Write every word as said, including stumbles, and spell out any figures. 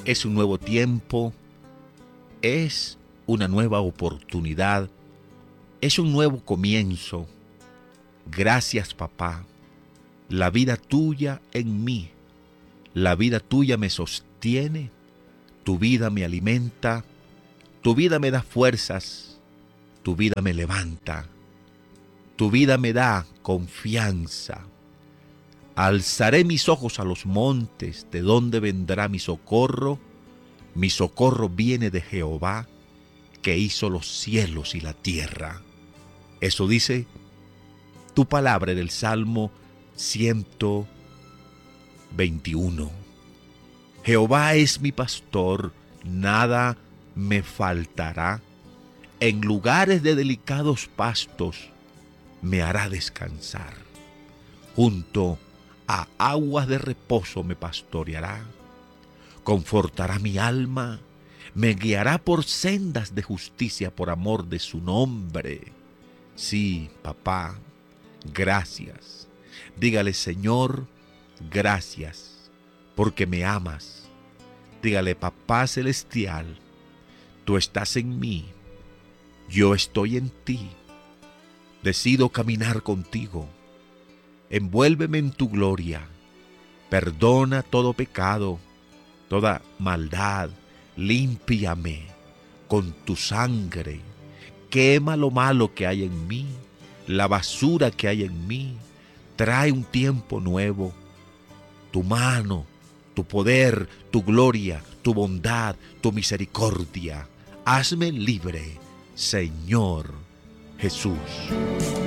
Es un nuevo tiempo, es una nueva oportunidad, es un nuevo comienzo. Gracias, papá. La vida tuya en mí, la vida tuya me sostiene, tu vida me alimenta, tu vida me da fuerzas, tu vida me levanta, tu vida me da confianza. Alzaré mis ojos a los montes, ¿de dónde vendrá mi socorro? Mi socorro viene de Jehová, que hizo los cielos y la tierra. Eso dice tu palabra en el Salmo ciento veintiuno. Jehová es mi pastor, nada me faltará. En lugares de delicados pastos me hará descansar. Junto a aguas de reposo me pastoreará. Confortará mi alma, me guiará por sendas de justicia por amor de su nombre. Sí, papá, gracias. Dígale, Señor, gracias, porque me amas. Dígale, papá celestial, tú estás en mí, yo estoy en ti. Decido caminar contigo. Envuélveme en tu gloria. Perdona todo pecado, toda maldad. Límpiame con tu sangre. Quema lo malo que hay en mí, la basura que hay en mí. Trae un tiempo nuevo. Tu mano, tu poder, tu gloria, tu bondad, tu misericordia. Hazme libre, Señor Jesús.